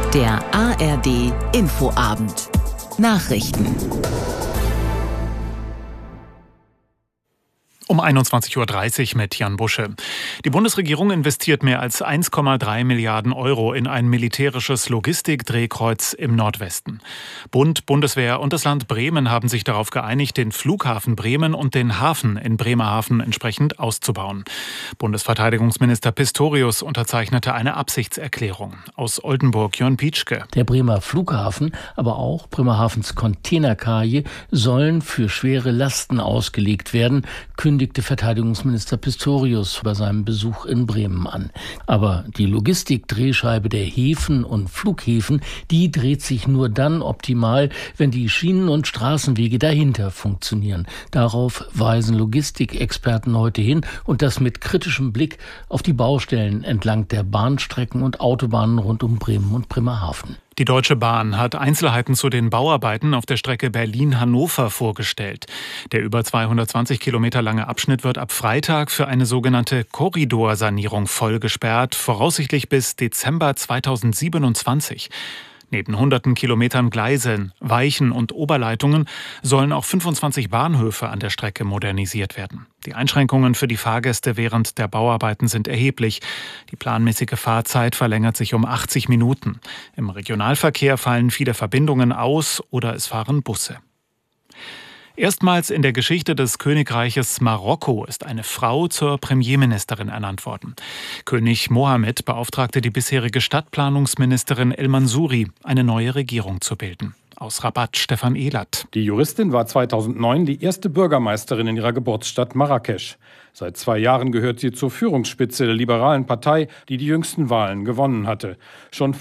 Der ARD Infoabend. Nachrichten. Um 21.30 Uhr mit Jan Busche. Die Bundesregierung investiert mehr als 1,3 Milliarden Euro in ein militärisches Logistikdrehkreuz im Nordwesten. Bund, Bundeswehr und das Land Bremen haben sich darauf geeinigt, den Flughafen Bremen und den Hafen in Bremerhaven entsprechend auszubauen. Bundesverteidigungsminister Pistorius unterzeichnete eine Absichtserklärung. Aus Oldenburg Jörn Pietschke. Der Bremer Flughafen, aber auch Bremerhavens Containerkaje sollen für schwere Lasten ausgelegt werden, kündigte Verteidigungsminister Pistorius bei seinem Besuch in Bremen an. Aber die Logistikdrehscheibe der Häfen und Flughäfen, die dreht sich nur dann optimal, wenn die Schienen- und Straßenwege dahinter funktionieren. Darauf weisen Logistikexperten heute hin und das mit kritischem Blick auf die Baustellen entlang der Bahnstrecken und Autobahnen rund um Bremen und Bremerhaven. Die Deutsche Bahn hat Einzelheiten zu den Bauarbeiten auf der Strecke Berlin-Hannover vorgestellt. Der über 220 Kilometer lange Abschnitt wird ab Freitag für eine sogenannte Korridorsanierung voll gesperrt, voraussichtlich bis Dezember 2027. Neben hunderten Kilometern Gleisen, Weichen und Oberleitungen sollen auch 25 Bahnhöfe an der Strecke modernisiert werden. Die Einschränkungen für die Fahrgäste während der Bauarbeiten sind erheblich. Die planmäßige Fahrzeit verlängert sich um 80 Minuten. Im Regionalverkehr fallen viele Verbindungen aus oder es fahren Busse. Erstmals in der Geschichte des Königreiches Marokko ist eine Frau zur Premierministerin ernannt worden. König Mohammed beauftragte die bisherige Stadtplanungsministerin El Mansouri, eine neue Regierung zu bilden. Aus Rabat Stefan Ehlert. Die Juristin war 2009 die erste Bürgermeisterin in ihrer Geburtsstadt Marrakesch. Seit 2 Jahren gehört sie zur Führungsspitze der liberalen Partei, die die jüngsten Wahlen gewonnen hatte. Schon